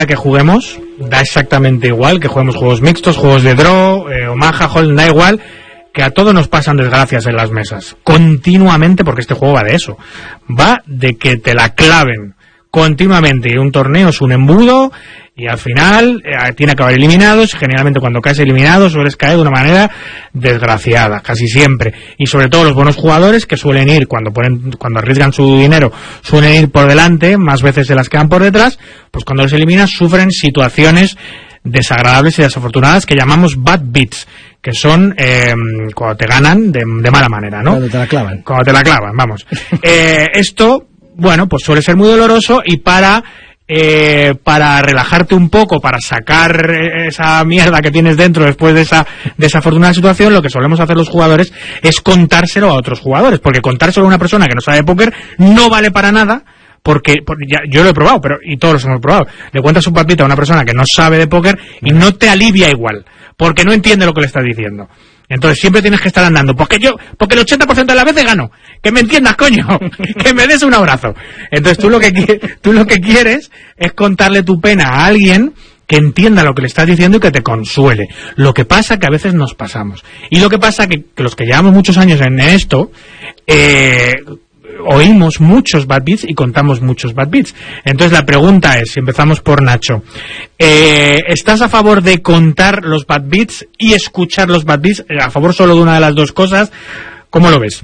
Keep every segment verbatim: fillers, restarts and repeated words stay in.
que juguemos, da exactamente igual, que juguemos juegos mixtos, juegos de draw, eh, Omaha, Hold'em, da igual, que a todos nos pasan desgracias en las mesas, continuamente, porque este juego va de eso, va de que te la claven continuamente, y un torneo es un embudo, y al final eh, tiene que haber eliminados, generalmente cuando caes eliminado sueles caer de una manera desgraciada, casi siempre, y sobre todo los buenos jugadores que suelen ir, cuando ponen, cuando arriesgan su dinero, suelen ir por delante, más veces se las quedan por detrás, pues cuando los eliminas sufren situaciones desagradables y desafortunadas que llamamos bad beats, que son eh, cuando te ganan de, de mala manera, ¿no? Cuando te la clavan. Cuando te la clavan, vamos. eh, esto, bueno, pues suele ser muy doloroso, y para eh, para relajarte un poco, para sacar esa mierda que tienes dentro después de esa desafortunada situación, lo que solemos hacer los jugadores es contárselo a otros jugadores, porque contárselo a una persona que no sabe de póker no vale para nada. Porque, porque ya, yo lo he probado, pero y todos los hemos probado. Le cuentas un papito a una persona que no sabe de póker y no te alivia igual, porque no entiende lo que le estás diciendo. Entonces siempre tienes que estar andando, porque yo, porque el ochenta por ciento de las veces gano. Que me entiendas, coño, que me des un abrazo. Entonces tú lo que tú lo que quieres es contarle tu pena a alguien que entienda lo que le estás diciendo y que te consuele. Lo que pasa que a veces nos pasamos. Y lo que pasa que, que los que llevamos muchos años en esto, eh, oímos muchos bad beats y contamos muchos bad beats. Entonces la pregunta es, si empezamos por Nacho, eh, ¿estás a favor de contar los bad beats y escuchar los bad beats? ¿A favor solo de una de las dos cosas? ¿Cómo lo ves?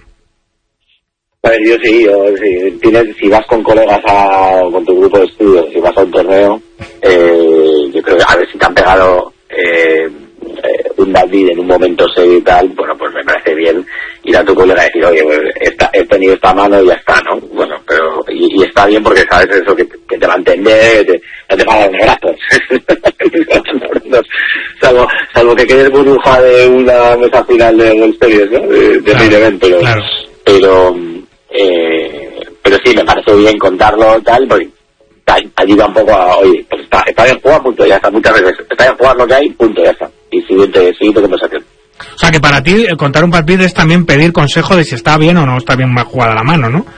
A ver, yo sí, yo sí. Tienes, si vas con colegas a, con tu grupo de estudio, si vas a un torneo, eh, yo creo que a ver si te han pegado eh, eh, un bad beat en un momento serio y tal, bueno, pues me parece bien ir a tu colega y decir, oye, pues esta, he tenido esta mano y ya está, ¿no? Bueno, pero, y, y está bien porque sabes eso, que, que te va a entender, te, no te va a dar negrazos. salvo, salvo que quedes burbuja de una mesa final de World Series, ¿no? De, de claro, event, pero, claro. pero, eh, pero sí, me parece bien contarlo tal, porque te ayuda un poco a, oye, pues está, está bien jugar, punto, ya está, muchas veces, está bien jugar lo que hay, punto, ya está. Y siguiente, siguiente conversación. O sea, que para ti contar un bad beat es también pedir consejo de si está bien o no está bien jugada la mano, ¿no?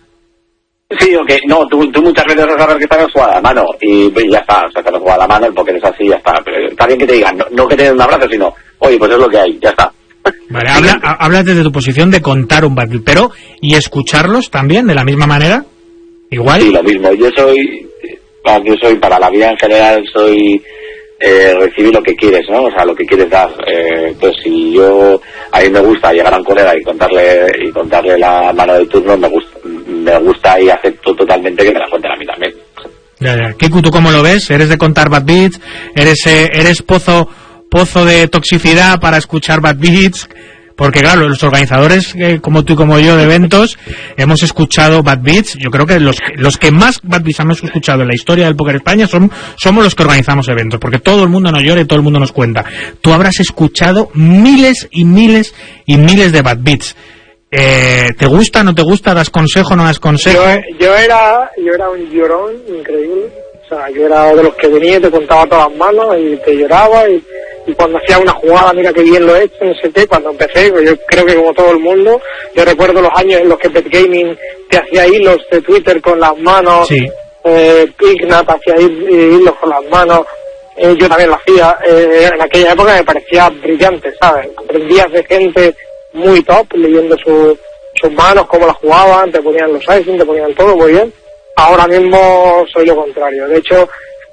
Sí, o que no, tú, tú muchas veces vas a ver que está bien jugada la mano y ya está, o sea, está bien jugada la mano, el póker es así, ya está. Pero está bien que te digan, no, no que te den un abrazo, sino, oye, pues es lo que hay, ya está. Vale, habla, hablas desde tu posición de contar un bad beat, pero ¿y escucharlos también de la misma manera? ¿Igual? Sí, lo mismo. Yo soy, yo soy para la vida en general, soy... Eh, recibir lo que quieres, ¿no? O sea, lo que quieres dar. Eh, entonces, si yo, a mí me gusta llegar a un colega y contarle y contarle la mano de turno, me gusta, me gusta y acepto totalmente que me la cuenten a mí también. Ya, ya. Kiku, ¿tú cómo lo ves? ¿Eres de contar bad beats? ¿Eres, eh, eres pozo, pozo de toxicidad para escuchar bad beats? Porque claro, los organizadores eh, como tú y como yo de eventos hemos escuchado bad beats. Yo creo que los, los que más bad beats hemos escuchado en la historia del Póker España son, somos los que organizamos eventos, porque todo el mundo nos llora y todo el mundo nos cuenta. Tú habrás escuchado miles y miles y miles de bad beats. Eh, ¿Te gusta, no te gusta? ¿Das consejo, no das consejo? Yo, yo era yo era un llorón increíble. O sea, yo era de los que venía y te contaba todas las manos y te lloraba y, y cuando hacía una jugada, mira qué bien lo he hecho, no sé qué, cuando empecé, pues yo creo que como todo el mundo, yo recuerdo los años en los que BetGaming te hacía hilos de Twitter con las manos, sí. eh, Ignat hacía hilos con las manos, eh, yo también lo hacía, eh, en aquella época me parecía brillante, ¿sabes? Aprendías de gente muy top, leyendo su, sus manos, cómo las jugaban, te ponían los icing, te ponían todo muy bien. Ahora mismo soy lo contrario. De hecho,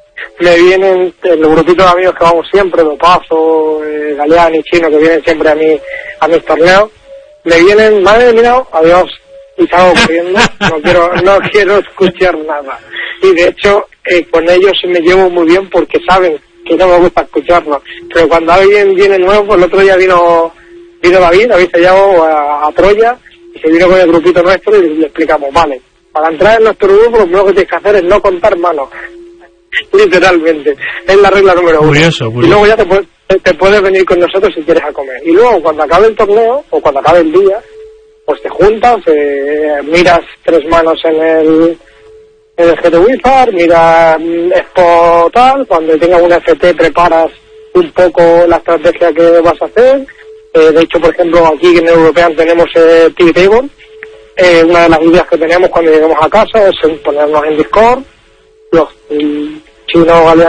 me vienen el grupito de amigos que vamos siempre, Dopazo, eh, Galeán y Chino, que vienen siempre a mi a mis torneos. Me vienen, madre eliminado, adiós, y salgo corriendo. No quiero, no quiero escuchar nada. Y de hecho, eh, con ellos me llevo muy bien porque saben que no me gusta escucharlo. Pero cuando alguien viene nuevo, pues el otro día vino, vino David, David Sellado a, a Troya, y se vino con el grupito nuestro y le explicamos, vale. Para entrar en nuestro grupo, lo primero que tienes que hacer es no contar manos. Literalmente. Es la regla número uno. Curioso, curioso. Y luego ya te, puedes, te puedes venir con nosotros si quieres a comer. Y luego, cuando acabe el torneo, o cuando acabe el día, pues te juntas, eh, miras tres manos en el, en el G T Wizard, miras Expo tal, cuando tengas un F T preparas un poco la estrategia que vas a hacer. Eh, de hecho, por ejemplo, aquí en European tenemos eh, T-Table. Eh, una de las ideas que teníamos cuando llegamos a casa es ponernos en Discord, los chinos, Galeano